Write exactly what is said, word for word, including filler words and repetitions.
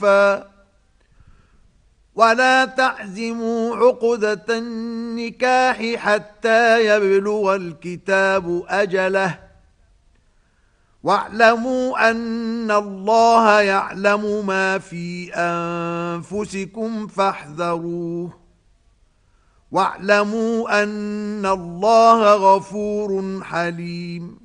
ولا تعزموا عقدة النكاح حتى يبلغ الكتاب أجله واعلموا أن الله يعلم ما في أنفسكم فاحذروه واعلموا أن الله غفور حليم